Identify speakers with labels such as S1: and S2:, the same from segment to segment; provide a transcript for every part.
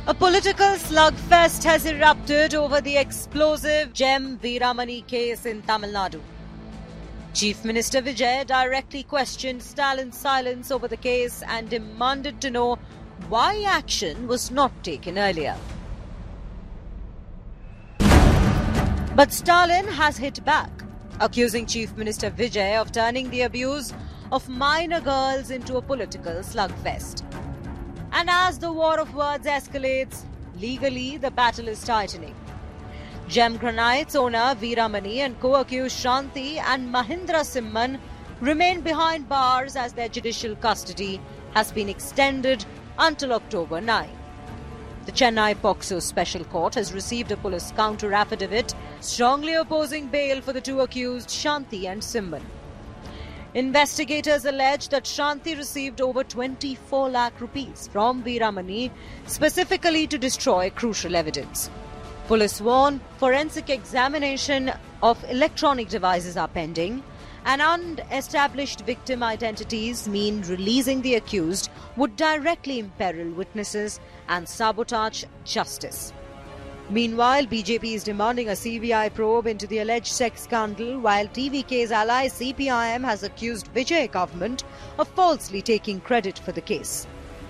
S1: A political slugfest has erupted over the explosive Gem Veeramani case in Tamil Nadu. Chief Minister Vijay directly questioned Stalin's silence over the case and demanded to know why action was not taken earlier. But Stalin has hit back, accusing Chief Minister Vijay of turning the abuse of minor girls into a political slugfest. And as the war of words escalates, legally the battle is tightening. Gem Granites owner Veeramani and co-accused Shanti and Mahindra Simman remain behind bars as their judicial custody has been extended until October 9. The Chennai POCSO Special Court has received a police counter-affidavit strongly opposing bail for the two accused, Shanti and Simman. Investigators allege that Shanti received over 24 lakh rupees from Veeramani specifically to destroy crucial evidence. Police warn forensic examination of electronic devices are pending, and unestablished victim identities mean releasing the accused would directly imperil witnesses and sabotage justice. Meanwhile, BJP is demanding a CBI probe into the alleged sex scandal, while TVK's ally CPIM has accused Vijay government of falsely taking credit for the case.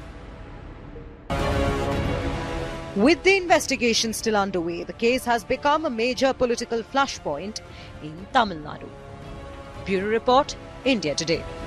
S1: With the investigation still underway, the case has become a major political flashpoint in Tamil Nadu. Bureau Report, India Today.